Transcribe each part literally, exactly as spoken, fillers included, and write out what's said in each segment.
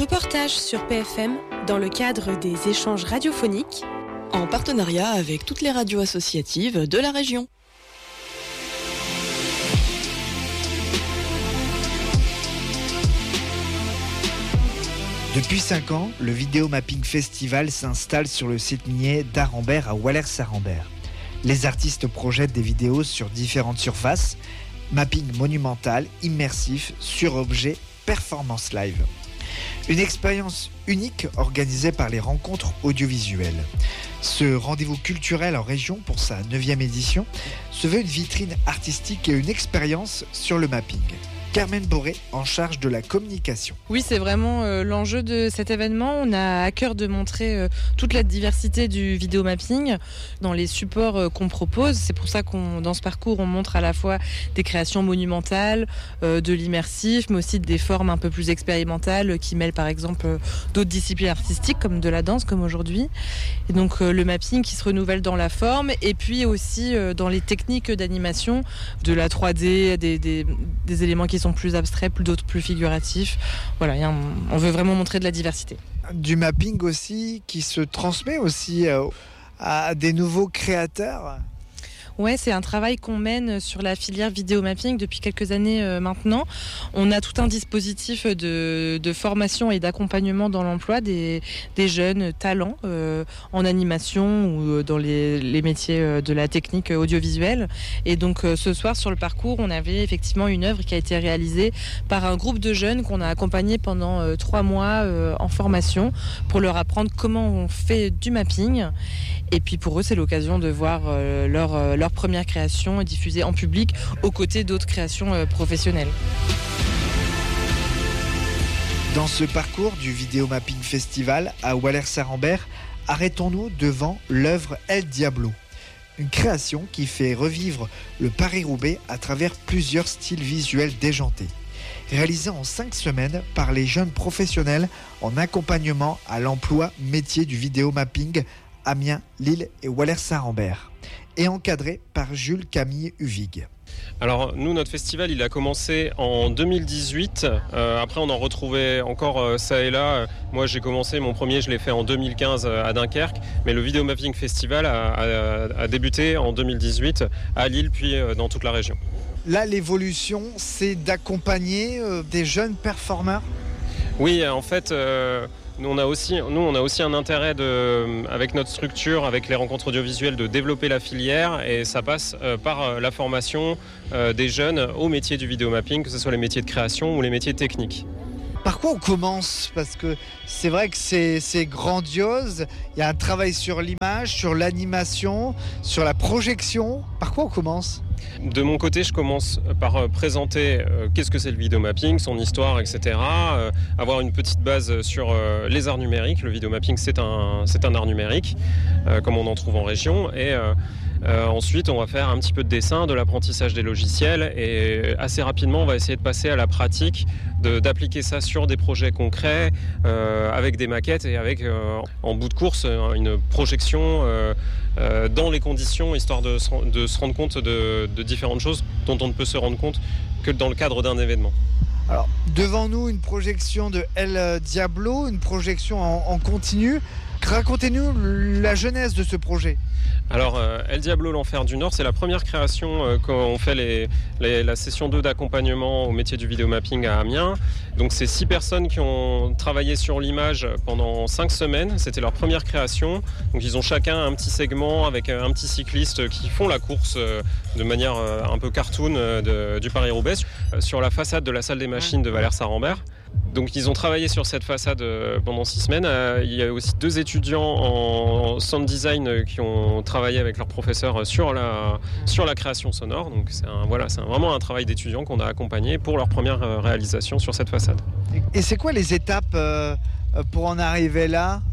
Reportage sur P F M dans le cadre des échanges radiophoniques en partenariat avec toutes les radios associatives de la région. Depuis cinq ans, le Vidéo Mapping Festival s'installe sur le site minier d'Arambert à Wallers-Arambert. Les artistes projettent des vidéos sur différentes surfaces, mapping monumental, immersif, sur objet, performance live. Une expérience unique organisée par les rencontres audiovisuelles. Ce rendez-vous culturel en région pour sa neuvième édition se veut une vitrine artistique et une expérience sur le mapping. Carmen Boré, en charge de la communication. Oui, c'est vraiment euh, l'enjeu de cet événement. On a à cœur de montrer euh, toute la diversité du vidéomapping dans les supports euh, qu'on propose. C'est pour ça qu'on, dans ce parcours, on montre à la fois des créations monumentales, euh, de l'immersif, mais aussi des formes un peu plus expérimentales qui mêlent par exemple euh, d'autres disciplines artistiques comme de la danse, comme aujourd'hui. Et donc euh, le mapping qui se renouvelle dans la forme et puis aussi euh, dans les techniques d'animation, de la trois D, des, des, des éléments qui sont plus abstraits, plus d'autres plus figuratifs. Voilà, un, on veut vraiment montrer de la diversité. Du mapping aussi qui se transmet aussi euh, à des nouveaux créateurs. Ouais, c'est un travail qu'on mène sur la filière vidéo mapping depuis quelques années euh, maintenant. On a tout un dispositif de, de formation et d'accompagnement dans l'emploi des, des jeunes talents euh, en animation ou dans les, les métiers de la technique audiovisuelle. Et donc euh, ce soir sur le parcours, on avait effectivement une œuvre qui a été réalisée par un groupe de jeunes qu'on a accompagné pendant euh, trois mois euh, en formation pour leur apprendre comment on fait du mapping. Et puis pour eux, c'est l'occasion de voir euh, leur, euh, leur première création diffusée en public aux côtés d'autres créations euh, professionnelles. Dans ce parcours du Vidéo Mapping Festival à Wallers-Arambert, arrêtons-nous devant l'œuvre El Diablo. Une création qui fait revivre le Paris-Roubaix à travers plusieurs styles visuels déjantés. Réalisée en cinq semaines par les jeunes professionnels en accompagnement à l'emploi métier du vidéo mapping Amiens, Lille et Wallers-Arambert, et encadré par Jules Camille Uvig. Alors nous, notre festival, il a commencé en deux mille dix-huit. Euh, après, on en retrouvait encore euh, ça et là. Moi, j'ai commencé, mon premier, je l'ai fait en deux mille quinze euh, à Dunkerque. Mais le Vidéo Mapping Festival a, a, a débuté en deux mille dix-huit à Lille, puis euh, dans toute la région. Là, l'évolution, c'est d'accompagner euh, des jeunes performeurs. Oui, en fait... Euh, Nous on, a aussi, nous, on a aussi un intérêt, de, avec notre structure, avec les rencontres audiovisuelles, de développer la filière et ça passe euh, par euh, la formation euh, des jeunes au métier du vidéomapping, que ce soit les métiers de création ou les métiers techniques. Par quoi on commence ? Parce que c'est vrai que c'est, c'est grandiose, il y a un travail sur l'image, sur l'animation, sur la projection. Par quoi on commence ? De mon côté, je commence par présenter euh, qu'est-ce que c'est le vidéomapping, son histoire, et cetera. Euh, avoir une petite base sur euh, les arts numériques. Le vidéomapping, c'est un, c'est un art numérique, euh, comme on en trouve en région. Et euh, euh, ensuite, on va faire un petit peu de dessin, de l'apprentissage des logiciels. Et assez rapidement, on va essayer de passer à la pratique, de, d'appliquer ça sur des projets concrets, euh, avec des maquettes et avec, euh, en bout de course, une projection euh, euh, dans les conditions, histoire de, de se rendre compte de de différentes choses dont on ne peut se rendre compte que dans le cadre d'un événement. Alors, devant nous, une projection de El Diablo, une projection en, en continu. Racontez-nous la genèse de ce projet. Alors, euh, El Diablo, l'Enfer du Nord, c'est la première création euh, quand on fait les, les, la session deux d'accompagnement au métier du vidéomapping à Amiens. Donc, c'est six personnes qui ont travaillé sur l'image pendant cinq semaines. C'était leur première création. Donc, ils ont chacun un petit segment avec un petit cycliste qui font la course euh, de manière euh, un peu cartoon euh, de, du Paris-Roubaix euh, sur la façade de la salle des machines de Wallers-Arambert. Donc ils ont travaillé sur cette façade pendant six semaines. Il y a aussi deux étudiants en sound design qui ont travaillé avec leurs professeurs sur la, sur la création sonore. Donc c'est, un, voilà, c'est un, vraiment un travail d'étudiants qu'on a accompagné pour leur première réalisation sur cette façade. Et c'est quoi les étapes pour en arriver là ?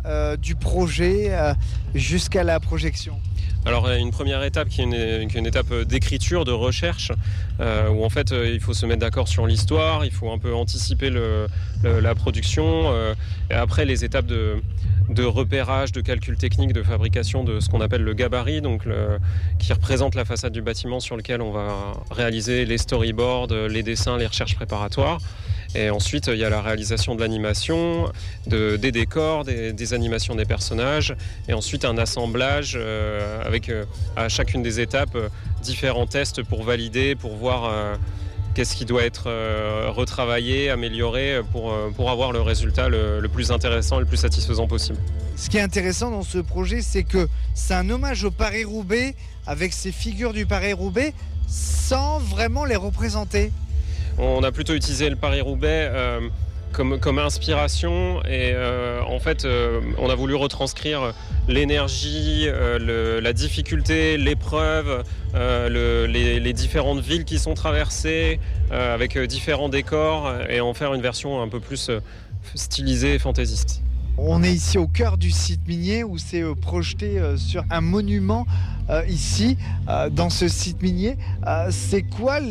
euh, du projet euh, jusqu'à la projection? Alors il y a une première étape qui est une, qui est une étape d'écriture, de recherche, euh, où en fait euh, il faut se mettre d'accord sur l'histoire, il faut un peu anticiper le, le, la production, euh, et après les étapes de, de repérage, de calcul technique, de fabrication de ce qu'on appelle le gabarit, donc le, qui représente la façade du bâtiment sur lequel on va réaliser les storyboards, les dessins, les recherches préparatoires. Et ensuite, il y a la réalisation de l'animation, de, des décors, des, des animations des personnages, et ensuite un assemblage euh, avec euh, à chacune des étapes euh, différents tests pour valider, pour voir euh, qu'est-ce qui doit être euh, retravaillé, amélioré pour, euh, pour avoir le résultat le, le plus intéressant et le plus satisfaisant possible. Ce qui est intéressant dans ce projet, c'est que c'est un hommage au Paris-Roubaix avec ces figures du Paris-Roubaix sans vraiment les représenter. On a plutôt utilisé le Paris-Roubaix euh, comme, comme inspiration et euh, en fait euh, on a voulu retranscrire l'énergie, euh, le, la difficulté, l'épreuve, euh, le, les, les différentes villes qui sont traversées euh, avec différents décors et en faire une version un peu plus stylisée et fantaisiste. On est ici au cœur du site minier où c'est euh, projeté euh, sur un monument euh, ici, euh, dans ce site minier. Euh, c'est quoi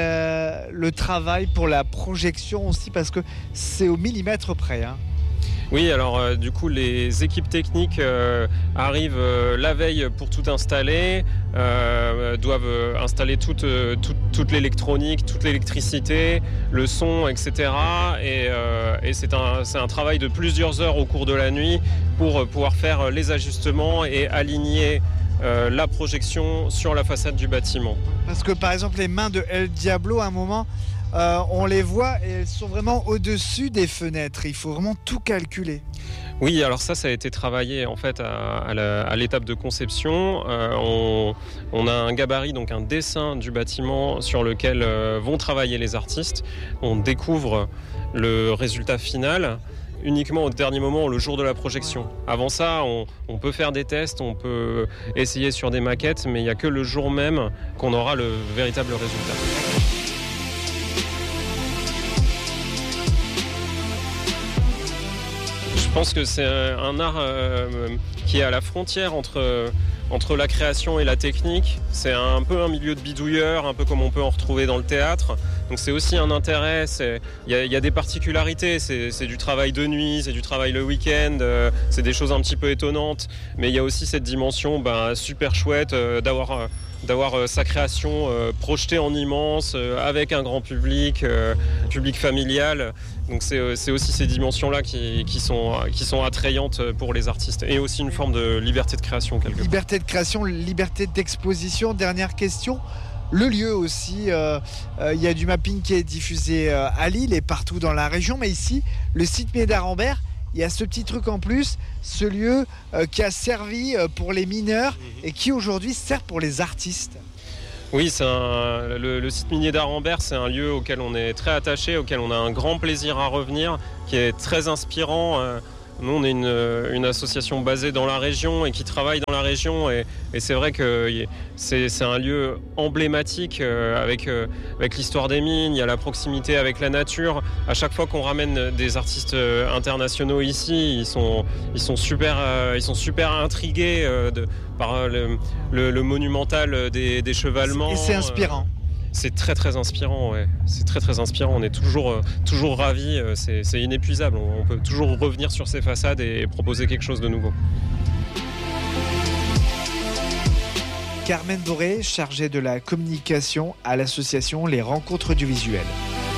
le, le travail pour la projection aussi? Parce que c'est au millimètre près. Hein. Oui, alors euh, du coup les équipes techniques euh, arrivent euh, la veille pour tout installer, euh, doivent installer toute, euh, toute, toute l'électronique, toute l'électricité, le son, et cetera. Et, euh, et c'est un, c'est un travail de plusieurs heures au cours de la nuit pour pouvoir faire les ajustements et aligner euh, la projection sur la façade du bâtiment. Parce que par exemple les mains de El Diablo, à un moment, Euh, on les voit et elles sont vraiment au-dessus des fenêtres. Il faut vraiment tout calculer. Oui, alors ça, ça a été travaillé en fait à, à, la, à l'étape de conception. Euh, on, on a un gabarit, donc un dessin du bâtiment sur lequel euh, vont travailler les artistes. On découvre le résultat final uniquement au dernier moment, le jour de la projection. Avant ça, on, on peut faire des tests, on peut essayer sur des maquettes, mais il n'y a que le jour même qu'on aura le véritable résultat. Je pense que c'est un art euh, qui est à la frontière entre, entre la création et la technique. C'est un peu un milieu de bidouilleur, un peu comme on peut en retrouver dans le théâtre. Donc c'est aussi un intérêt, il y, y a des particularités, c'est, c'est du travail de nuit, c'est du travail le week-end, euh, c'est des choses un petit peu étonnantes. Mais il y a aussi cette dimension ben, super chouette euh, d'avoir... Euh, d'avoir euh, sa création euh, projetée en immense, euh, avec un grand public, euh, public familial. Donc c'est, euh, c'est aussi ces dimensions-là qui, qui, sont, qui sont attrayantes pour les artistes. Et aussi une forme de liberté de création quelque part. Liberté de création, liberté d'exposition. Dernière question. Le lieu aussi, euh, euh, il y a du mapping qui est diffusé euh, à Lille et partout dans la région. Mais ici, le site minier d'Arambert, il y a ce petit truc en plus, ce lieu euh, qui a servi euh, pour les mineurs et qui aujourd'hui sert pour les artistes. Oui, c'est un, le, le site minier d'Arambert, c'est un lieu auquel on est très attaché, auquel on a un grand plaisir à revenir, qui est très inspirant. Euh, Nous, on est une, une association basée dans la région et qui travaille dans la région. Et, et c'est vrai que c'est, c'est un lieu emblématique euh, avec, euh, avec l'histoire des mines. Il y a la proximité avec la nature. À chaque fois qu'on ramène des artistes internationaux ici, ils sont, ils sont, super, euh, ils sont super intrigués euh, de, par le, le, le monumental des, des chevalements. Et c'est inspirant. Euh, C'est très très inspirant, ouais. C'est très très inspirant. On est toujours, euh, toujours ravis. Euh, c'est, c'est inépuisable. On, on peut toujours revenir sur ces façades et, et proposer quelque chose de nouveau. Carmen Doré, chargée de la communication à l'association Les Rencontres du Visuel.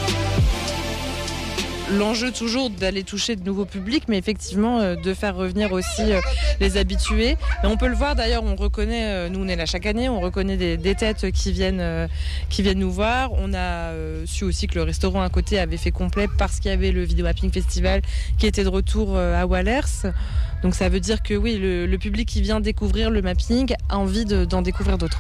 L'enjeu toujours d'aller toucher de nouveaux publics, mais effectivement euh, de faire revenir aussi euh, les habitués. Et on peut le voir d'ailleurs, on reconnaît, euh, nous on est là chaque année, on reconnaît des, des têtes qui viennent, euh, qui viennent nous voir. On a euh, su aussi que le restaurant à côté avait fait complet parce qu'il y avait le Video Mapping Festival qui était de retour euh, à Wallers. Donc ça veut dire que oui, le, le public qui vient découvrir le mapping a envie de, d'en découvrir d'autres.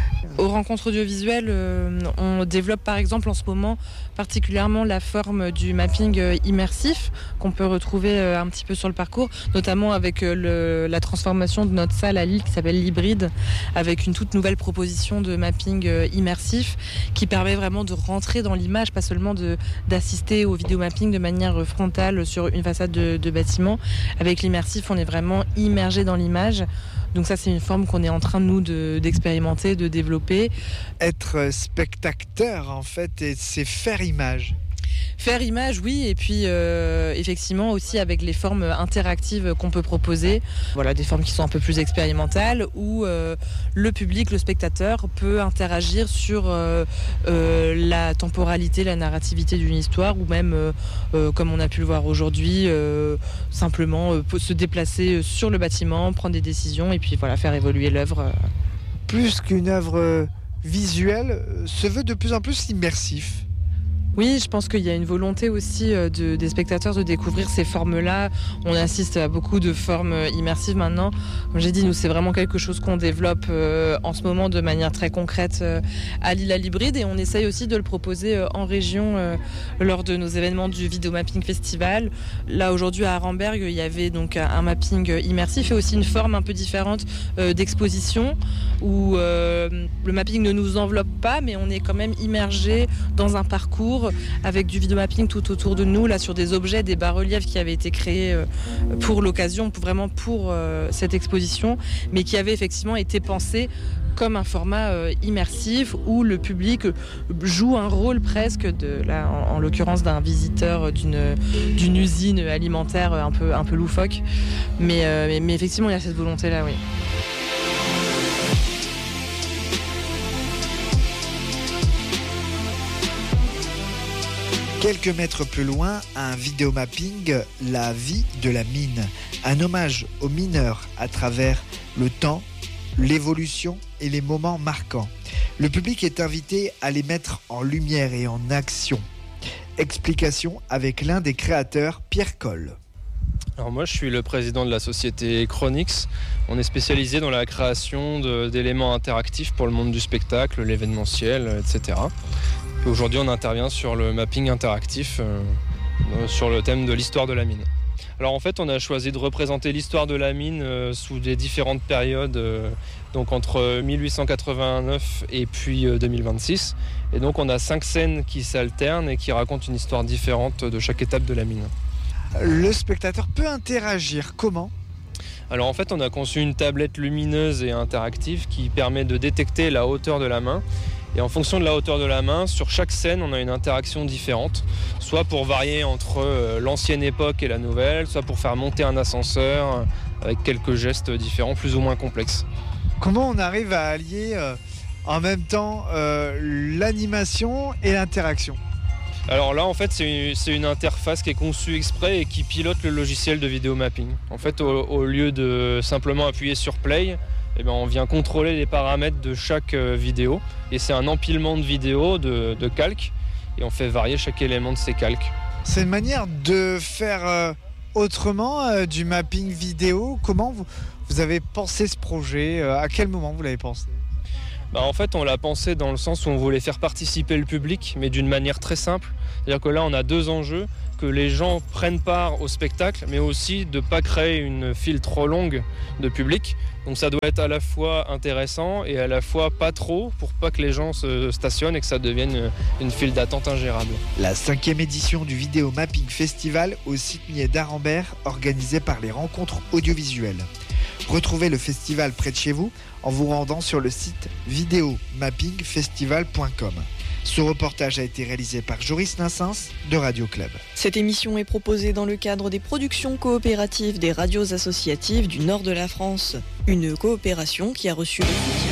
Aux rencontres audiovisuelles, euh, on développe par exemple en ce moment particulièrement la forme du mapping euh, immersif qu'on peut retrouver euh, un petit peu sur le parcours, notamment avec euh, le, la transformation de notre salle à Lille qui s'appelle l'Hybride, avec une toute nouvelle proposition de mapping euh, immersif qui permet vraiment de rentrer dans l'image, pas seulement de, d'assister au vidéomapping de manière frontale sur une façade de, de bâtiment. Avec l'immersif, on est vraiment immergé dans l'image. Donc ça, c'est une forme qu'on est en train, nous, de, d'expérimenter, de développer. Être spectateur, en fait, et c'est faire image. Faire image, oui, et puis euh, effectivement aussi avec les formes interactives qu'on peut proposer, voilà, des formes qui sont un peu plus expérimentales, où euh, le public, le spectateur peut interagir sur euh, euh, la temporalité, la narrativité d'une histoire, ou même, euh, euh, comme on a pu le voir aujourd'hui, euh, simplement euh, se déplacer sur le bâtiment, prendre des décisions, et puis voilà, faire évoluer l'œuvre. Plus qu'une œuvre visuelle, se veut de plus en plus immersif. Oui, je pense qu'il y a une volonté aussi de, des spectateurs de découvrir ces formes-là. On assiste à beaucoup de formes immersives maintenant. Comme j'ai dit, nous, c'est vraiment quelque chose qu'on développe euh, en ce moment de manière très concrète euh, à Lille à l'Hybride, et on essaye aussi de le proposer euh, en région euh, lors de nos événements du Vidéomapping Festival. Là, aujourd'hui, à Arenberg, il y avait donc un mapping immersif et aussi une forme un peu différente euh, d'exposition où euh, le mapping ne nous enveloppe pas, mais on est quand même immergé dans un parcours avec du vidéomapping tout autour de nous, là sur des objets, des bas-reliefs qui avaient été créés pour l'occasion, vraiment pour cette exposition, mais qui avaient effectivement été pensés comme un format immersif où le public joue un rôle presque, de, là, en, en l'occurrence d'un visiteur d'une, d'une usine alimentaire un peu, un peu loufoque. Mais, mais, mais effectivement, il y a cette volonté-là, oui. Quelques mètres plus loin, un vidéomapping, la vie de la mine. Un hommage aux mineurs à travers le temps, l'évolution et les moments marquants. Le public est invité à les mettre en lumière et en action. Explication avec l'un des créateurs, Pierre Coll. Alors moi, je suis le président de la société Chronix. On est spécialisé dans la création de, d'éléments interactifs pour le monde du spectacle, l'événementiel, et cetera. Et aujourd'hui, on intervient sur le mapping interactif euh, sur le thème de l'histoire de la mine. Alors en fait, on a choisi de représenter l'histoire de la mine euh, sous des différentes périodes, euh, donc entre mille huit cent quatre-vingt-neuf et puis euh, deux mille vingt-six. Et donc on a cinq scènes qui s'alternent et qui racontent une histoire différente de chaque étape de la mine. Le spectateur peut interagir comment ? Alors en fait, on a conçu une tablette lumineuse et interactive qui permet de détecter la hauteur de la main. Et en fonction de la hauteur de la main, sur chaque scène, on a une interaction différente, soit pour varier entre l'ancienne époque et la nouvelle, soit pour faire monter un ascenseur avec quelques gestes différents, plus ou moins complexes. Comment on arrive à allier euh, en même temps euh, l'animation et l'interaction ? Alors là, en fait, c'est une, c'est une interface qui est conçue exprès et qui pilote le logiciel de vidéomapping. En fait, au, au lieu de simplement appuyer sur play, eh bien, on vient contrôler les paramètres de chaque vidéo. Et c'est un empilement de vidéos, de, de calques, et on fait varier chaque élément de ces calques. C'est une manière de faire euh, autrement euh, du mapping vidéo. Comment vous, vous avez pensé ce projet ? euh, À quel moment vous l'avez pensé ? Bah en fait, on l'a pensé dans le sens où on voulait faire participer le public, mais d'une manière très simple. C'est-à-dire que là, on a deux enjeux, que les gens prennent part au spectacle, mais aussi de ne pas créer une file trop longue de public. Donc ça doit être à la fois intéressant et à la fois pas trop, pour pas que les gens se stationnent et que ça devienne une file d'attente ingérable. La cinquième édition du Vidéomapping Festival au site minier d'Arenberg, organisée par les rencontres audiovisuelles. Retrouvez le festival près de chez vous en vous rendant sur le site vidéo mapping festival point com. Ce reportage a été réalisé par Joris Nassens de Radio Club. Cette émission est proposée dans le cadre des productions coopératives des radios associatives du nord de la France. Une coopération qui a reçu le soutien